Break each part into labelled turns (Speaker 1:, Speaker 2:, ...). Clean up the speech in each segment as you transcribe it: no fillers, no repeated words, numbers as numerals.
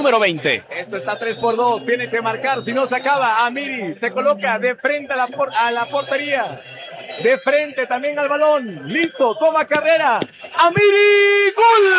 Speaker 1: número 20.
Speaker 2: Esto está 3-2, tiene que marcar, si no se acaba. Amiri se coloca de frente a la portería. De frente también al balón. Listo, toma carrera. Amiri, ¡gol!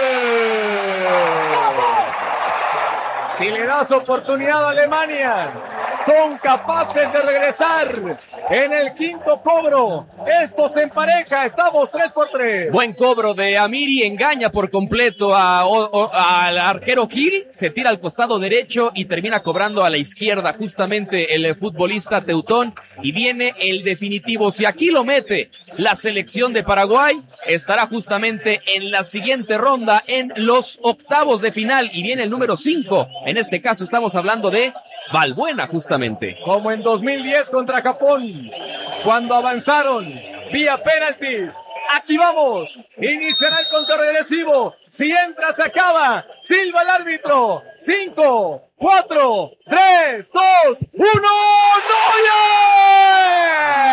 Speaker 2: Si le das oportunidad a Alemania, son capaces de regresar en el quinto cobro. Esto se empareja, estamos 3-3.
Speaker 1: Buen cobro de Amiri, engaña por completo al arquero Gil, se tira al costado derecho y termina cobrando a la izquierda justamente el futbolista teutón, y viene el definitivo. Si aquí lo mete la selección de Paraguay, estará justamente en la siguiente ronda, en los octavos de final, y viene el número 5. En este caso estamos hablando de Valbuena, justamente.
Speaker 2: Como en 2010 contra Japón, cuando avanzaron vía penaltis. Aquí vamos. Iniciará el conteo regresivo. Si entra, se acaba. Silba el árbitro. 5, 4, 3, 2, 1. ¡Neuer!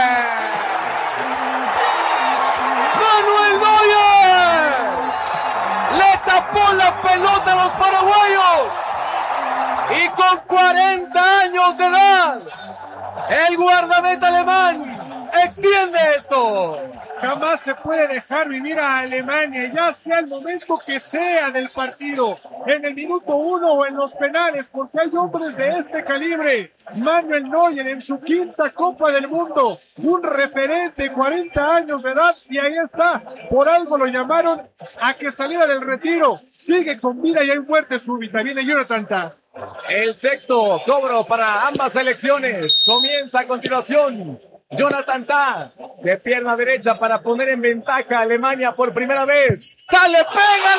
Speaker 2: ¡Manuel Neuer! Le tapó la pelota a los paraguayos. Y con 40 años de edad, el guardameta alemán extiende esto.
Speaker 3: Jamás se puede dejar vivir a Alemania, ya sea el momento que sea del partido, en el minuto 1 o en los penales, porque hay hombres de este calibre. Manuel Neuer en su quinta Copa del Mundo, un referente, 40 años de edad, y ahí está. Por algo lo llamaron a que saliera del retiro. Sigue con vida y hay muerte súbita. Viene Jonathan Tah.
Speaker 2: El sexto cobro para ambas selecciones comienza a continuación. Jonathan Tah de pierna derecha para poner en ventaja a Alemania por primera vez. ¡Tah le pega!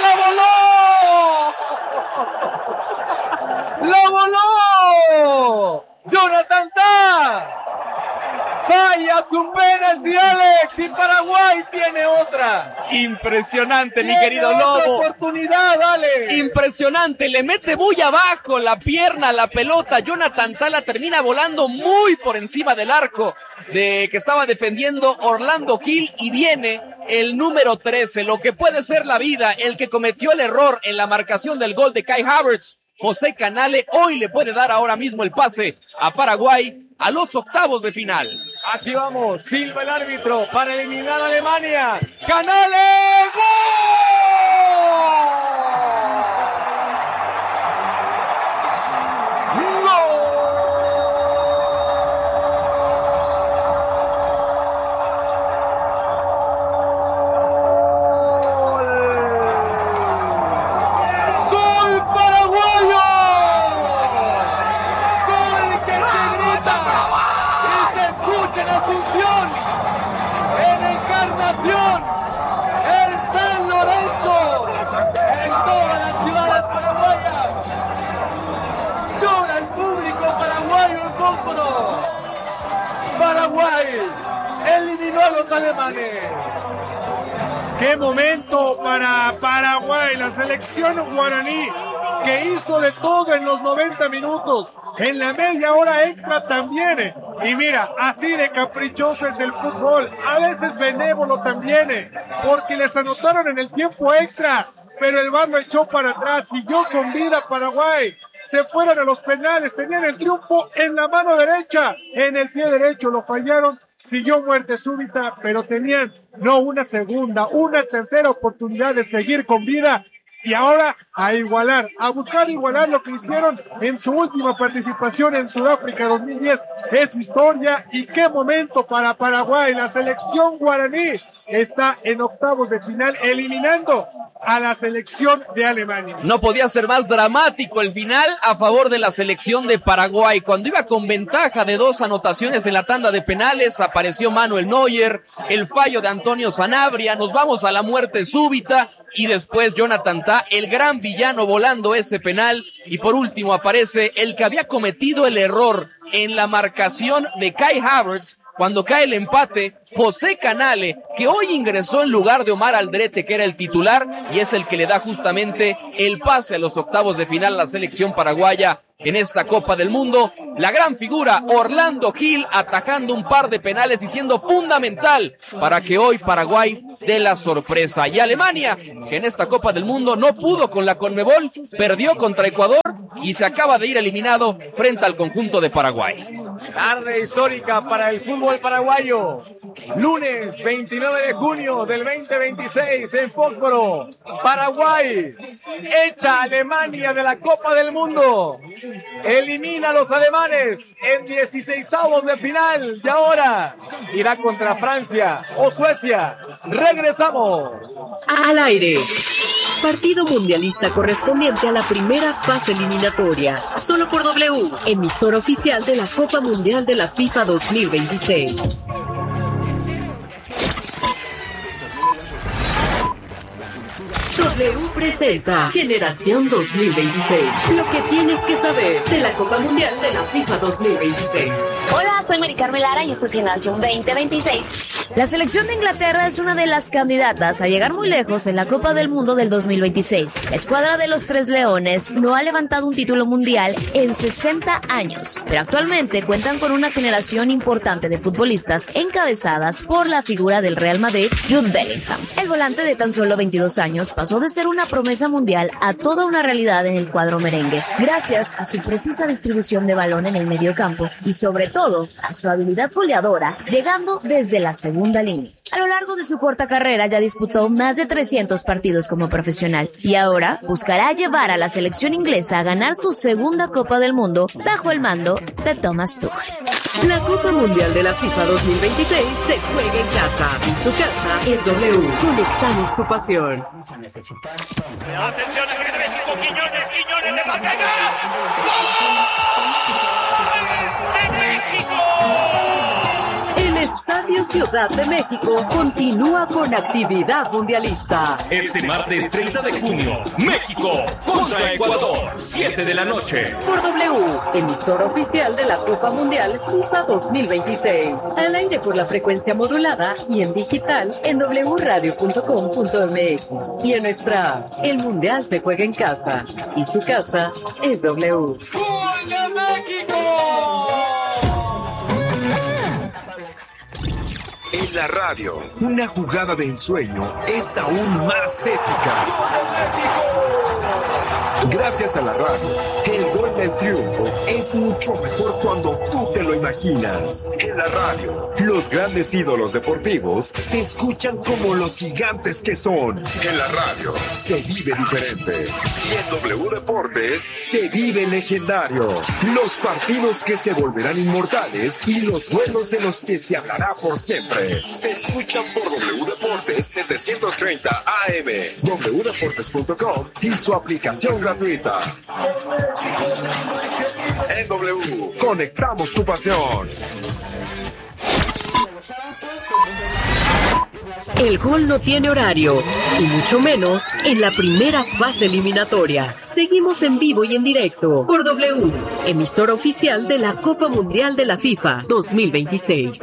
Speaker 2: ¡La voló! ¡Jonathan Tah! Falla su penalti, Alex, y Paraguay tiene otra.
Speaker 1: Impresionante, mi querido Lobo.
Speaker 2: Oportunidad, Alex.
Speaker 1: Impresionante, le mete muy abajo la pierna a la pelota. Jonathan Tah la termina volando muy por encima del arco de que estaba defendiendo Orlando Gil, y viene el número 13, lo que puede ser la vida, el que cometió el error en la marcación del gol de Kai Havertz. José Canale hoy le puede dar ahora mismo el pase a Paraguay a los octavos de final.
Speaker 2: Aquí vamos, silba el árbitro para eliminar a Alemania. ¡Canale! ¡Gol! El San Lorenzo, en todas las ciudades paraguayas, llora el público paraguayo en Cósforo. Paraguay eliminó a los alemanes.
Speaker 3: ¡Qué momento para Paraguay! La selección guaraní, que hizo de todo en los 90 minutos, en la media hora extra también. Y mira, así de caprichoso es el fútbol, a veces benévolo también, porque les anotaron en el tiempo extra, pero el VAR lo echó para atrás, siguió con vida Paraguay. Se fueron a los penales, tenían el triunfo en la mano derecha, en el pie derecho lo fallaron, siguió muerte súbita, pero tenían no una segunda, una tercera oportunidad de seguir con vida. Y ahora a igualar, a buscar igualar lo que hicieron en su última participación en Sudáfrica 2010. Es historia, y qué momento para Paraguay. La selección guaraní está en octavos de final, eliminando a la selección de Alemania.
Speaker 1: No podía ser más dramático el final a favor de la selección de Paraguay. Cuando iba con ventaja de 2 anotaciones en la tanda de penales, apareció Manuel Neuer, el fallo de Antonio Sanabria, nos vamos a la muerte súbita, y después Jonathan Tah, el gran villano, volando ese penal, y por último aparece el que había cometido el error en la marcación de Kai Havertz, cuando cae el empate, José Canale, que hoy ingresó en lugar de Omar Aldrete, que era el titular, y es el que le da justamente el pase a los octavos de final a la selección paraguaya en esta Copa del Mundo. La gran figura Orlando Gil atajando un par de penales y siendo fundamental para que hoy Paraguay dé la sorpresa. Y Alemania, que en esta Copa del Mundo no pudo con la Conmebol, perdió contra Ecuador y se acaba de ir eliminado frente al conjunto de Paraguay.
Speaker 2: Tarde histórica para el fútbol paraguayo. Lunes 29 de junio del 2026 en Fósforo. Paraguay echa a Alemania de la Copa del Mundo. Elimina a los alemanes en 16avos de final y ahora irá contra Francia o Suecia. Regresamos.
Speaker 4: Al aire. Partido mundialista correspondiente a la primera fase eliminatoria. Solo por W, emisor oficial de la Copa Mundial de la FIFA 2026. W presenta Generación 2026. Lo que tienes que saber de la Copa Mundial de la FIFA 2026.
Speaker 5: Hola, soy Mari Carmen Lara y esto es Generación 2026. La selección de Inglaterra es una de las candidatas a llegar muy lejos en la Copa del Mundo del 2026. La escuadra de los Tres Leones no ha levantado un título mundial en 60 años, pero actualmente cuentan con una generación importante de futbolistas encabezadas por la figura del Real Madrid, Jude Bellingham. El volante de tan solo 22 años pasó de ser una promesa mundial a toda una realidad en el cuadro merengue, gracias a su precisa distribución de balón en el medio campo y sobre todo a su habilidad goleadora, llegando desde la segunda línea. A lo largo de su corta carrera ya disputó más de 300 partidos como profesional y ahora buscará llevar a la selección inglesa a ganar su segunda Copa del Mundo bajo el mando de Thomas Tuchel.
Speaker 4: La Copa Mundial de la FIFA 2026 se juega en casa y su casa es W. Conectamos tu pasión.
Speaker 6: Atención, que viene México, Quiñones le va a pegar. ¡Gol! ¡De México!
Speaker 4: El Estadio Ciudad de México continúa con actividad mundialista.
Speaker 7: Este martes 30 de junio, México contra Ecuador, 7 de la noche.
Speaker 4: Por W, emisor oficial de la Copa Mundial FIFA 2026. Al aire por la frecuencia modulada y en digital en wradio.com.mx. Y en nuestra app, el Mundial se juega en casa y su casa es W.
Speaker 2: ¡Gol de México!
Speaker 8: En la radio, una jugada de ensueño es aún más épica. Gracias a la radio, el gol del triunfo es mucho mejor cuando tú te lo imaginas. En la radio, los grandes ídolos deportivos se escuchan como los gigantes que son. En la radio, se vive diferente. Y en W Deportes, se vive legendario. Los partidos que se volverán inmortales y los duelos de los que se hablará por siempre. Se escuchan por W Deportes 730 AM, wdeportes.com y su aplicación gratuita. En W, conectamos tu pasión.
Speaker 4: El gol no tiene horario, y mucho menos en la primera fase eliminatoria. Seguimos en vivo y en directo por W, emisor oficial de la Copa Mundial de la FIFA 2026.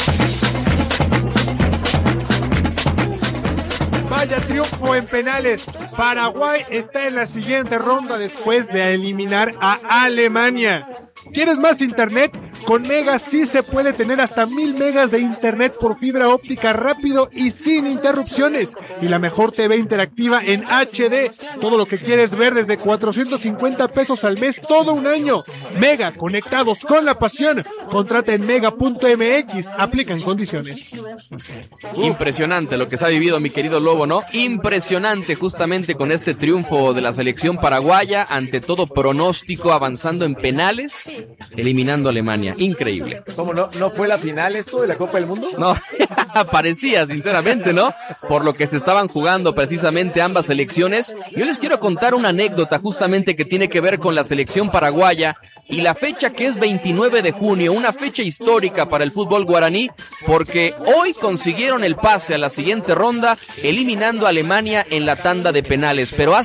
Speaker 3: Vaya triunfo en penales. Paraguay está en la siguiente ronda después de eliminar a Alemania. ¿Quieres más internet? Con Mega sí se puede tener hasta 1000 megas de internet por fibra óptica rápido y sin interrupciones. Y la mejor TV interactiva en HD. Todo lo que quieres ver desde 450 pesos al mes todo un año. Mega, conectados con la pasión. Contrata en mega.mx. Aplican condiciones.
Speaker 1: Impresionante lo que se ha vivido, mi querido Lobo, ¿no? Impresionante justamente con este triunfo de la selección paraguaya, ante todo pronóstico, avanzando en penales, eliminando a Alemania. Increíble.
Speaker 2: ¿Cómo no fue la final esto de la Copa del Mundo?
Speaker 1: No, parecía, sinceramente, ¿no? Por lo que se estaban jugando precisamente ambas selecciones. Yo les quiero contar una anécdota justamente que tiene que ver con la selección paraguaya y la fecha que es 29 de junio, una fecha histórica para el fútbol guaraní, porque hoy consiguieron el pase a la siguiente ronda, eliminando a Alemania en la tanda de penales. Pero hace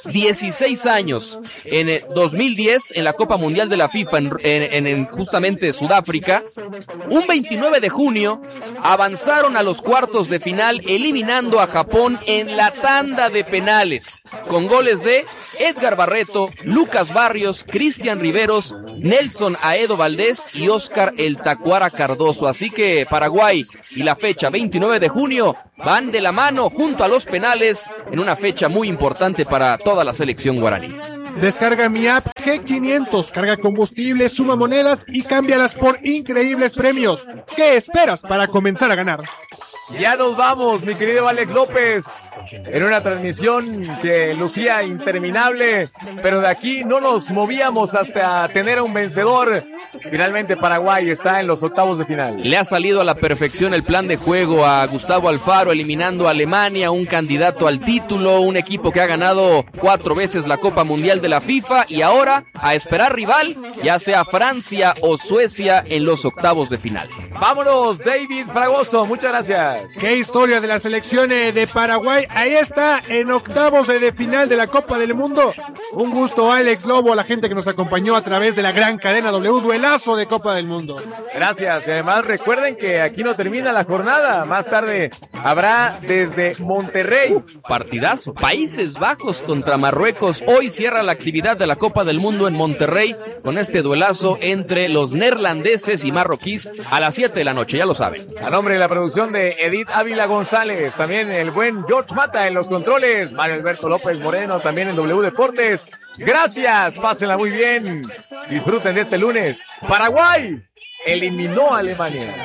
Speaker 1: 16 años. En 2010, en la Copa Mundial de la FIFA, en justamente Sudáfrica, un 29 de junio, avanzaron a los cuartos de final, eliminando a Japón en la tanda de penales, con goles de Edgar Barreto, Lucas Barrios, Cristian Riveros, Nelson Aedo Valdés y Oscar El Tacuara Cardoso. Así que Paraguay y la fecha 29 de junio van de la mano junto a los penales en una fecha muy importante para toda la selección guaraní.
Speaker 3: Descarga mi app G500, carga combustible, suma monedas y cámbialas por increíbles premios. ¿Qué esperas para comenzar a ganar?
Speaker 2: Ya nos vamos, mi querido Alex López, en una transmisión que lucía interminable, pero de aquí no nos movíamos hasta tener a un vencedor. Finalmente Paraguay está en los octavos de final.
Speaker 1: Le ha salido a la perfección el plan de juego a Gustavo Alfaro, eliminando a Alemania, un candidato al título, un equipo que ha ganado 4 veces la Copa Mundial de la FIFA, y ahora a esperar rival, ya sea Francia o Suecia, en los octavos de final.
Speaker 2: Vámonos, David Fragoso, muchas gracias.
Speaker 3: Qué historia de la selección de Paraguay. Ahí está, en octavos de final de la Copa del Mundo. Un gusto, Alex Lobo, a la gente que nos acompañó a través de la gran cadena W, duelazo de Copa del Mundo.
Speaker 2: Gracias, y además recuerden que aquí no termina la jornada. Más tarde habrá desde Monterrey
Speaker 1: partidazo. Países Bajos contra Marruecos. Hoy cierra la actividad de la Copa del Mundo en Monterrey con este duelazo entre los neerlandeses y marroquíes a las 7 de la noche, ya lo saben.
Speaker 2: A nombre de la producción de Edith Ávila González, también el buen George Mata en los controles, Mario Alberto López Moreno también en W Deportes. Gracias, pásenla muy bien, disfruten de este lunes. Paraguay eliminó a Alemania.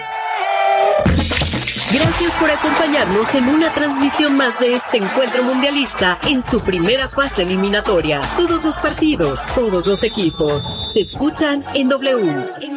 Speaker 4: Gracias por acompañarnos en una transmisión más de este encuentro mundialista en su primera fase eliminatoria. Todos los partidos, todos los equipos se escuchan en W.